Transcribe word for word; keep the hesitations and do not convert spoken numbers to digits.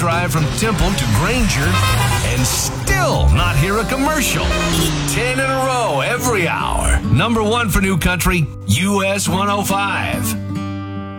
drive from Temple to Granger and still not hear a commercial. Ten in a row every hour. Number one for New Country, U S one oh five.